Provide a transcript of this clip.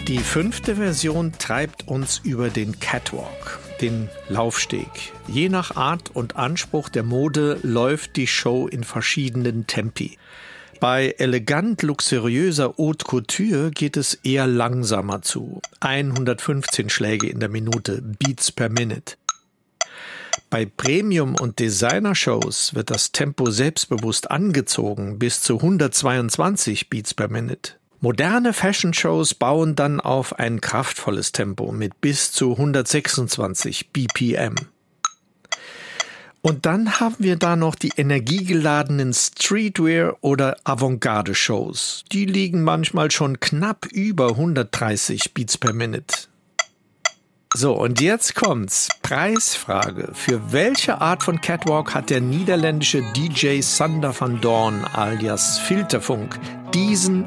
Die 5. Version treibt uns über den Catwalk, den Laufsteg. Je nach Art und Anspruch der Mode läuft die Show in verschiedenen Tempi. Bei elegant luxuriöser Haute Couture geht es eher langsamer zu. 115 Schläge in der Minute, Beats per Minute. Bei Premium- und Designer-Shows wird das Tempo selbstbewusst angezogen, bis zu 122 Beats per Minute. Moderne Fashion-Shows bauen dann auf ein kraftvolles Tempo mit bis zu 126 BPM. Und dann haben wir da noch die energiegeladenen Streetwear- oder Avantgarde-Shows. Die liegen manchmal schon knapp über 130 Beats per Minute. So, und jetzt kommt's. Preisfrage. Für welche Art von Catwalk hat der niederländische DJ Sander van Doorn alias Filterfunk diesen